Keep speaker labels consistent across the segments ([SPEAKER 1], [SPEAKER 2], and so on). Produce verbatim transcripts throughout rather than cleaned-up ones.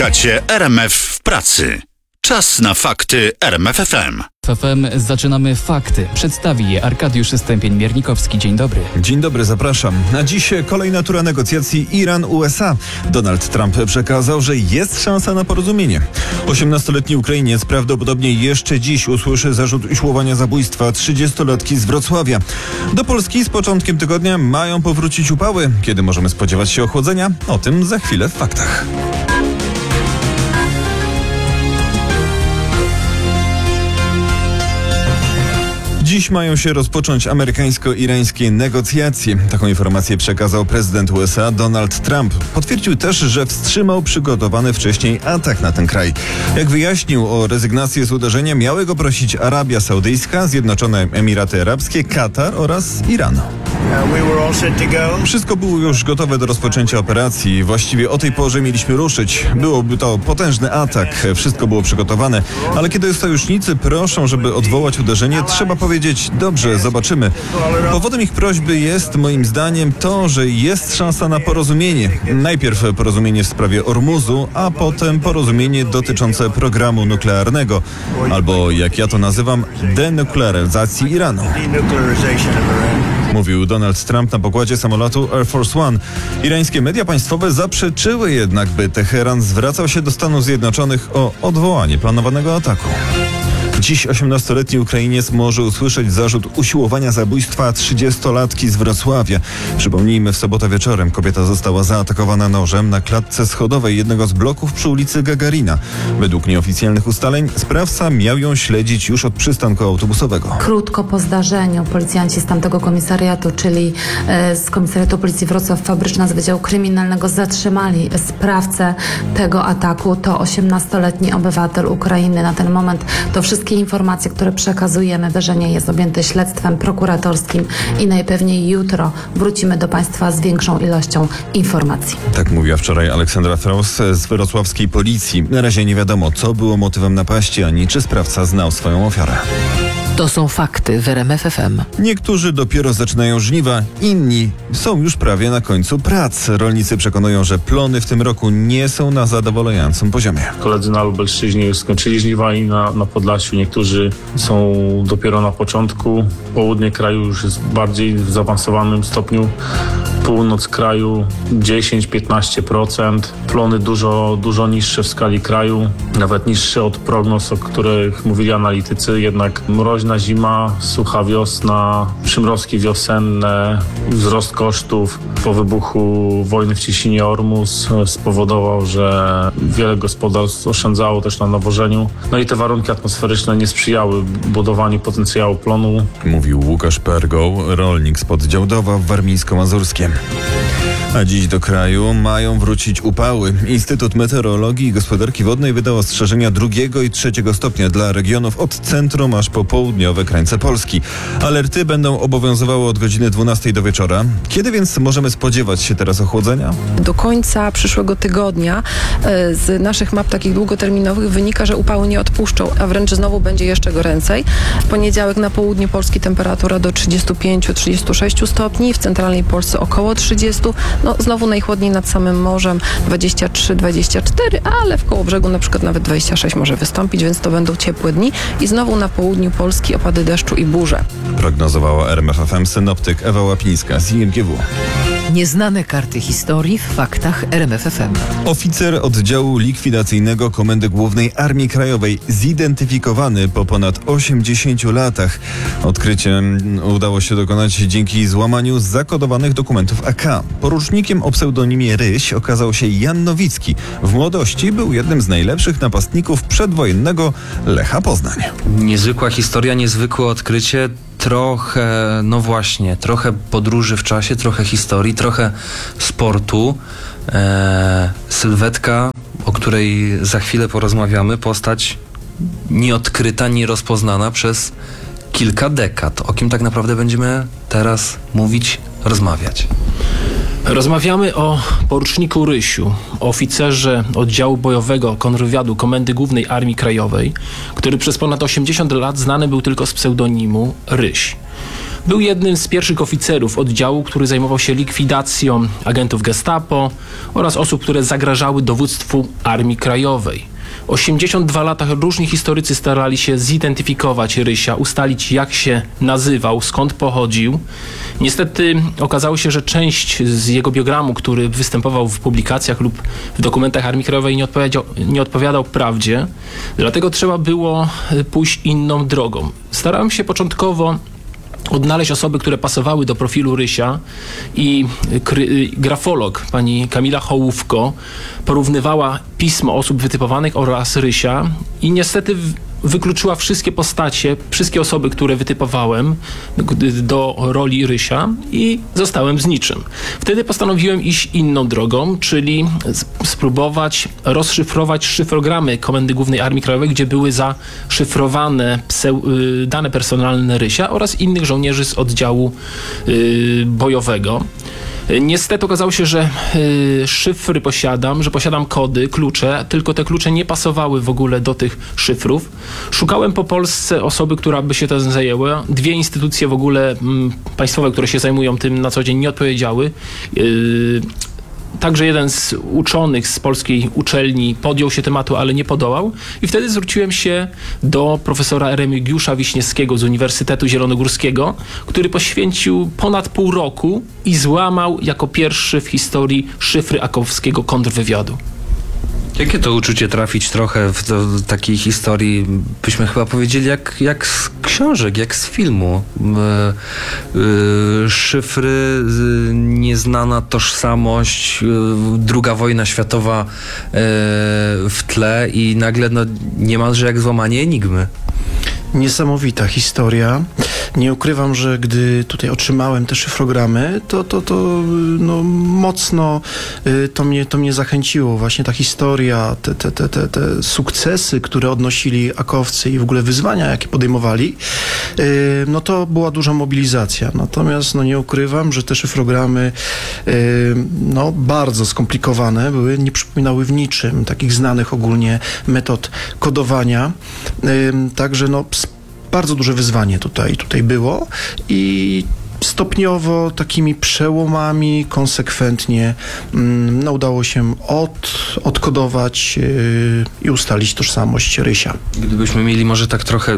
[SPEAKER 1] Słuchacie R M F w pracy. Czas na fakty R M F F M.
[SPEAKER 2] W F M zaczynamy fakty. Przedstawi je Arkadiusz Stępień-Miernikowski. Dzień dobry.
[SPEAKER 3] Dzień dobry, zapraszam. A dziś kolejna tura negocjacji Iran-U S A. Donald Trump przekazał, że jest szansa na porozumienie. osiemnastoletni Ukrainiec prawdopodobnie jeszcze dziś usłyszy zarzut usiłowania zabójstwa trzydziestolatki z Wrocławia. Do Polski z początkiem tygodnia mają powrócić upały. Kiedy możemy spodziewać się ochłodzenia? O tym za chwilę w faktach. Dziś mają się rozpocząć amerykańsko-irańskie negocjacje. Taką informację przekazał prezydent U S A Donald Trump. Potwierdził też, że wstrzymał przygotowany wcześniej atak na ten kraj. Jak wyjaśnił, o rezygnację z uderzenia miały go prosić Arabia Saudyjska, Zjednoczone Emiraty Arabskie, Katar oraz Iran. Wszystko było już gotowe do rozpoczęcia operacji. Właściwie o tej porze mieliśmy ruszyć. Byłoby to potężny atak. Wszystko było przygotowane. Ale kiedy sojusznicy proszą, żeby odwołać uderzenie, trzeba powiedzieć, dobrze, zobaczymy. Powodem ich prośby jest, moim zdaniem, to, że jest szansa na porozumienie. Najpierw porozumienie w sprawie Ormuzu, a potem porozumienie dotyczące programu nuklearnego. Albo, jak ja to nazywam, denuklearyzacji Iranu. Mówił Donald Trump na pokładzie samolotu Air Force One. Irańskie media państwowe zaprzeczyły jednak, by Teheran zwracał się do Stanów Zjednoczonych o odwołanie planowanego ataku. Dziś osiemnastoletni Ukrainiec może usłyszeć zarzut usiłowania zabójstwa trzydziestolatki z Wrocławia. Przypomnijmy, w sobotę wieczorem kobieta została zaatakowana nożem na klatce schodowej jednego z bloków przy ulicy Gagarina. Według nieoficjalnych ustaleń sprawca miał ją śledzić już od przystanku autobusowego.
[SPEAKER 4] Krótko po zdarzeniu policjanci z tamtego komisariatu, czyli e, z Komisariatu Policji Wrocław Fabryczna z Wydziału Kryminalnego zatrzymali sprawcę tego ataku. To osiemnastoletni obywatel Ukrainy. Na ten moment to wszystkie informacje, które przekazujemy, wydarzenie jest objęte śledztwem prokuratorskim i najpewniej jutro wrócimy do Państwa z większą ilością informacji.
[SPEAKER 3] Tak mówiła wczoraj Aleksandra Fraus z wrocławskiej policji. Na razie nie wiadomo, co było motywem napaści, ani czy sprawca znał swoją ofiarę.
[SPEAKER 5] To są fakty w R M F F M.
[SPEAKER 3] Niektórzy dopiero zaczynają żniwa, inni są już prawie na końcu prac. Rolnicy przekonują, że plony w tym roku nie są na zadowalającym poziomie.
[SPEAKER 6] Koledzy na Lubelszczyźnie już skończyli żniwa i na, na Podlasiu. Niektórzy są dopiero na początku. Południe kraju już jest bardziej w zaawansowanym stopniu. Północ kraju dziesięć do piętnastu procent. Plony dużo, dużo niższe w skali kraju. Nawet niższe od prognoz, o których mówili analitycy. Jednak mroźna zima, sucha wiosna, przymrozki wiosenne, wzrost kosztów po wybuchu wojny w Cieśninie Ormus spowodował, że wiele gospodarstw oszczędzało też na nawożeniu. No i te warunki atmosferyczne nie sprzyjały budowaniu potencjału plonu.
[SPEAKER 3] Mówił Łukasz Pergoł, rolnik spod Działdowa w Warmińsko-Mazurskiem. A dziś do kraju mają wrócić upały. Instytut Meteorologii i Gospodarki Wodnej wydał ostrzeżenia drugiego i trzeciego stopnia dla regionów od centrum aż po południowe krańce Polski. Alerty będą obowiązywały od godziny dwunastej do wieczora. Kiedy więc możemy spodziewać się teraz ochłodzenia?
[SPEAKER 7] Do końca przyszłego tygodnia z naszych map takich długoterminowych wynika, że upały nie odpuszczą, a wręcz znowu będzie jeszcze goręcej. Poniedziałek na południu Polski temperatura do trzydziestu pięciu do trzydziestu sześciu stopni, w centralnej Polsce około trzydziestu. No znowu najchłodniej nad samym morzem dwadzieścia trzy do dwudziestu czterech, ale w Kołobrzegu na przykład nawet dwadzieścia sześć może wystąpić, więc to będą ciepłe dni i znowu na południu Polski opady deszczu i burze.
[SPEAKER 3] Prognozowała R M F F M synoptyk Ewa Łapińska z I M G W.
[SPEAKER 5] Nieznane karty historii w faktach R M F F M.
[SPEAKER 3] Oficer oddziału likwidacyjnego Komendy Głównej Armii Krajowej zidentyfikowany po ponad osiemdziesięciu latach. Odkrycie udało się dokonać dzięki złamaniu zakodowanych dokumentów A K. Porucznikiem o pseudonimie Ryś okazał się Jan Nowicki. W młodości był jednym z najlepszych napastników przedwojennego Lecha Poznań.
[SPEAKER 8] Niezwykła historia, niezwykłe odkrycie. Trochę, no właśnie, trochę podróży w czasie, trochę historii, trochę sportu. Eee, sylwetka, o której za chwilę porozmawiamy, postać nieodkryta, nierozpoznana przez kilka dekad. O kim tak naprawdę będziemy teraz mówić, rozmawiać?
[SPEAKER 9] Rozmawiamy o poruczniku Rysiu, oficerze oddziału bojowego kontrwywiadu Komendy Głównej Armii Krajowej, który przez ponad osiemdziesiąt lat znany był tylko z pseudonimu Ryś. Był jednym z pierwszych oficerów oddziału, który zajmował się likwidacją agentów Gestapo oraz osób, które zagrażały dowództwu Armii Krajowej. osiemdziesiąt dwa lata różni historycy starali się zidentyfikować Rysia, ustalić jak się nazywał, skąd pochodził. Niestety okazało się, że część z jego biogramu, który występował w publikacjach lub w dokumentach Armii Krajowej, nie odpowiedział, nie odpowiadał prawdzie. Dlatego trzeba było pójść inną drogą. Starałem się początkowo odnaleźć osoby, które pasowały do profilu Rysia i kry, grafolog pani Kamila Hołówko porównywała pismo osób wytypowanych oraz Rysia i niestety wykluczyła wszystkie postacie, wszystkie osoby, które wytypowałem do roli Rysia i zostałem z niczym. Wtedy postanowiłem iść inną drogą, czyli spróbować rozszyfrować szyfrogramy Komendy Głównej Armii Krajowej, gdzie były zaszyfrowane dane personalne Rysia oraz innych żołnierzy z oddziału yy, bojowego. Niestety okazało się, że y, szyfry posiadam, że posiadam kody, klucze, tylko te klucze nie pasowały w ogóle do tych szyfrów. Szukałem po Polsce osoby, która by się tym zajęła. Dwie instytucje w ogóle m, państwowe, które się zajmują tym na co dzień, nie odpowiedziały. Y, Także jeden z uczonych z polskiej uczelni podjął się tematu, ale nie podołał. I wtedy zwróciłem się do profesora Remigiusza Wiśniewskiego z Uniwersytetu Zielonogórskiego, który poświęcił ponad pół roku i złamał jako pierwszy w historii szyfry akowskiego kontrwywiadu.
[SPEAKER 8] Jakie to uczucie trafić trochę w do takiej historii, byśmy chyba powiedzieli, jak, jak z książek, jak z filmu. Yy, yy, szyfry, yy, nieznana tożsamość, yy, druga wojna światowa yy, w tle i nagle no, niemalże jak złamanie enigmy.
[SPEAKER 10] Niesamowita historia. Nie ukrywam, że gdy tutaj otrzymałem te szyfrogramy, to, to, to no, mocno y, to, mnie, to mnie zachęciło. Właśnie ta historia, te, te, te, te, te sukcesy, które odnosili akowcy i w ogóle wyzwania, jakie podejmowali, y, no to była duża mobilizacja. Natomiast no, nie ukrywam, że te szyfrogramy y, no, bardzo skomplikowane były, nie przypominały w niczym takich znanych ogólnie metod kodowania. Y, także no bardzo duże wyzwanie tutaj, tutaj było i stopniowo, takimi przełomami, konsekwentnie mm, no, udało się od, odkodować yy, i ustalić tożsamość Rysia.
[SPEAKER 8] Gdybyśmy mieli może tak trochę,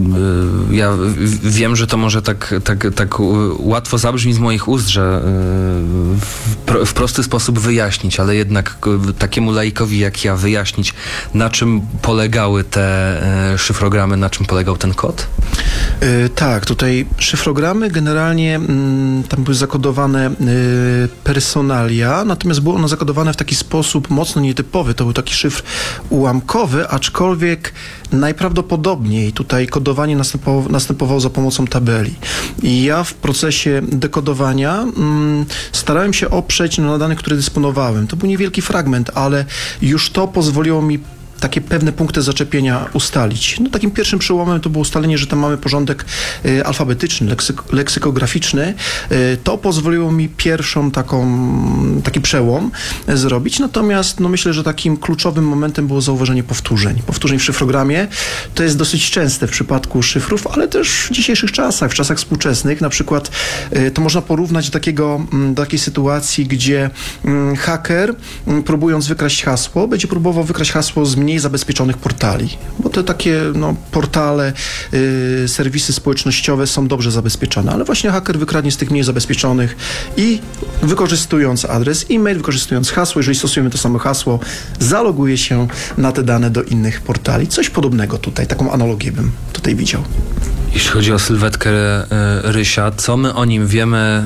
[SPEAKER 8] yy, ja w, wiem, że to może tak, tak, tak łatwo zabrzmi z moich ust, że yy, w, pro, w prosty sposób wyjaśnić, ale jednak yy, takiemu laikowi jak ja wyjaśnić, na czym polegały te yy, szyfrogramy, na czym polegał ten kod?
[SPEAKER 10] Yy, tak, tutaj szyfrogramy generalnie tam były zakodowane y, personalia, natomiast było ono zakodowane w taki sposób mocno nietypowy. To był taki szyfr ułamkowy, aczkolwiek najprawdopodobniej tutaj kodowanie następowało, następowało za pomocą tabeli. I ja w procesie dekodowania mm, starałem się oprzeć na danych, które dysponowałem. To był niewielki fragment, ale już to pozwoliło mi takie pewne punkty zaczepienia ustalić. No, takim pierwszym przełomem to było ustalenie, że tam mamy porządek y, alfabetyczny, leksyk leksykograficzny. Y, to pozwoliło mi pierwszą taką, taki przełom y, zrobić. Natomiast no, myślę, że takim kluczowym momentem było zauważenie powtórzeń. Powtórzeń w szyfrogramie. To jest dosyć częste w przypadku szyfrów, ale też w dzisiejszych czasach, w czasach współczesnych. Na przykład y, to można porównać do, takiego, do takiej sytuacji, gdzie y, haker, y, próbując wykraść hasło, będzie próbował wykraść hasło z mniej zabezpieczonych portali, bo te takie no, portale, y, serwisy społecznościowe są dobrze zabezpieczone, ale właśnie haker wykradnie z tych mniej zabezpieczonych i wykorzystując adres e-mail, wykorzystując hasło, jeżeli stosujemy to samo hasło, zaloguje się na te dane do innych portali. Coś podobnego tutaj, taką analogię bym tutaj widział.
[SPEAKER 8] Jeśli chodzi o sylwetkę y, Rysia, co my o nim wiemy,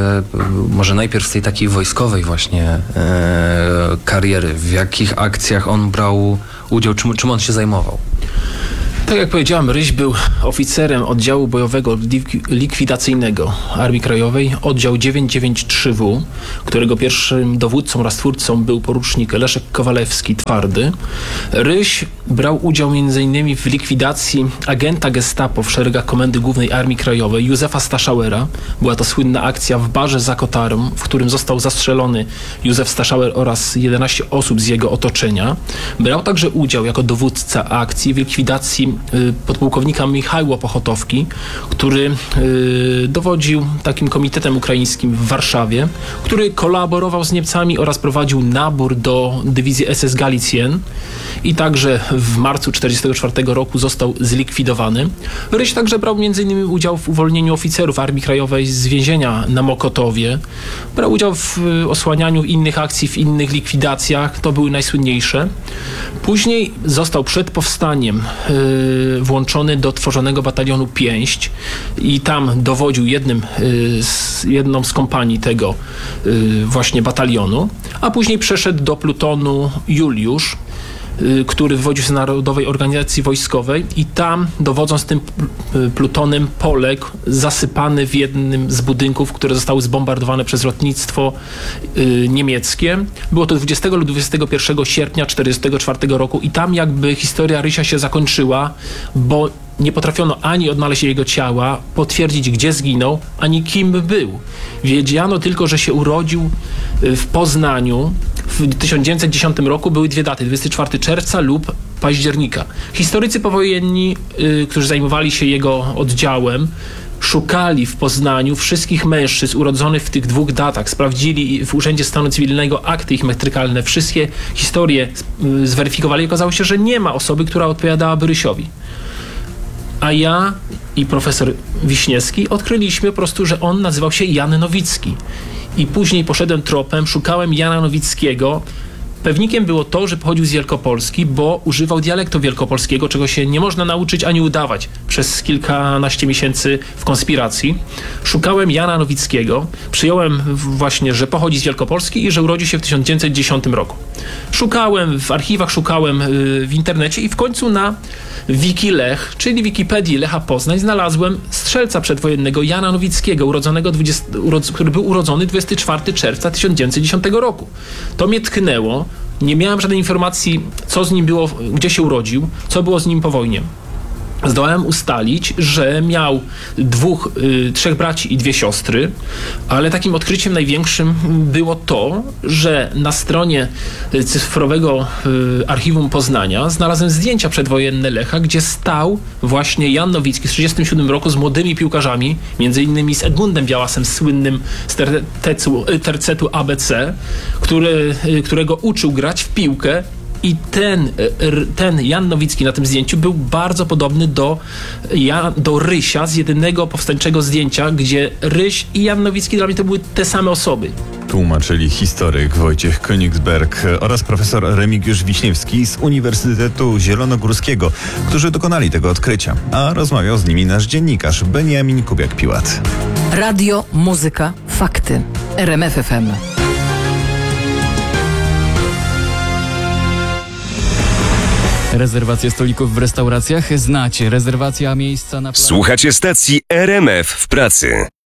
[SPEAKER 8] y, może najpierw z tej takiej wojskowej właśnie y, kariery, w jakich akcjach on brał udział, czym, czym on się zajmował?
[SPEAKER 9] Tak jak powiedziałem, Ryś był oficerem oddziału bojowego likwidacyjnego Armii Krajowej, oddział dziewięćset dziewięćdziesiąt trzy W, którego pierwszym dowódcą oraz twórcą był porucznik Leszek Kowalewski Twardy. Ryś brał udział między innymi w likwidacji agenta Gestapo w szeregach Komendy Głównej Armii Krajowej Józefa Staszauera. Była to słynna akcja w barze za Kotarą, w którym został zastrzelony Józef Staszauer oraz jedenaście osób z jego otoczenia. Brał także udział jako dowódca akcji w likwidacji podpułkownika Michała Pochotowki, który dowodził takim komitetem ukraińskim w Warszawie, który kolaborował z Niemcami oraz prowadził nabór do dywizji S S Galicjen i także w marcu tysiąc dziewięćset czterdziestego czwartego roku został zlikwidowany. Ryś także brał między innymi udział w uwolnieniu oficerów Armii Krajowej z więzienia na Mokotowie. Brał udział w osłanianiu innych akcji, w innych likwidacjach. To były najsłynniejsze. Później został przed powstaniem yy, włączony do tworzonego batalionu Pięść i tam dowodził jednym, yy, z, jedną z kompanii tego yy, właśnie batalionu, a później przeszedł do plutonu Juliusz, który wywodził z Narodowej Organizacji Wojskowej i tam, dowodząc tym plutonem, poległ zasypany w jednym z budynków, które zostały zbombardowane przez lotnictwo y, niemieckie. Było to dwudziestego lub dwudziestego pierwszego sierpnia tysiąc dziewięćset czterdziestego czwartego roku i tam jakby historia Rysia się zakończyła, bo nie potrafiono ani odnaleźć jego ciała, potwierdzić, gdzie zginął, ani kim był. Wiedziano tylko, że się urodził w Poznaniu. W tysiąc dziewięćset dziesiątym roku były dwie daty, dwudziestego czwartego czerwca lub października. Historycy powojenni, yy, którzy zajmowali się jego oddziałem, szukali w Poznaniu wszystkich mężczyzn urodzonych w tych dwóch datach. Sprawdzili w Urzędzie Stanu Cywilnego akty ich metrykalne, wszystkie historie yy, zweryfikowali. Okazało się, że nie ma osoby, która odpowiadałaby Rysiowi. A ja i profesor Wiśniewski odkryliśmy po prostu, że on nazywał się Jan Nowicki. I później poszedłem tropem, szukałem Jana Nowickiego. Pewnikiem było to, że pochodził z Wielkopolski, bo używał dialektu wielkopolskiego, czego się nie można nauczyć ani udawać przez kilkanaście miesięcy w konspiracji. Szukałem Jana Nowickiego, przyjąłem właśnie, że pochodzi z Wielkopolski i że urodził się w tysiąc dziewięćset dziesiątym roku. Szukałem w archiwach, szukałem w internecie i w końcu na Wikilech, czyli Wikipedii Lecha Poznań, znalazłem strzelca przedwojennego Jana Nowickiego, urodzonego dwudziestego, urodz, który był urodzony dwudziestego czwartego czerwca tysiąc dziewięćset dziesiątego roku. To mnie tknęło. Nie miałem żadnej informacji, co z nim było, gdzie się urodził, co było z nim po wojnie. Zdołałem ustalić, że miał dwóch, y, trzech braci i dwie siostry, ale takim odkryciem największym było to, że na stronie cyfrowego y, Archiwum Poznania znalazłem zdjęcia przedwojenne Lecha, gdzie stał właśnie Jan Nowicki w tysiąc dziewięćset trzydziestym siódmym roku z młodymi piłkarzami, między innymi z Edmundem Białasem, słynnym z tercetu, tercetu A B C, który, y, którego uczył grać w piłkę. I ten, ten Jan Nowicki na tym zdjęciu był bardzo podobny do, Jan, do Rysia z jedynego powstańczego zdjęcia, gdzie Ryś i Jan Nowicki dla mnie to były te same osoby.
[SPEAKER 3] Tłumaczyli historyk Wojciech Königsberg oraz profesor Remigiusz Wiśniewski z Uniwersytetu Zielonogórskiego, którzy dokonali tego odkrycia. A rozmawiał z nimi nasz dziennikarz Beniamin Kubiak-Piłat.
[SPEAKER 5] Radio, muzyka, fakty. R M F F M.
[SPEAKER 2] Rezerwacje stolików w restauracjach znacie. Rezerwacja miejsca na...
[SPEAKER 11] Słuchacie stacji R M F w pracy.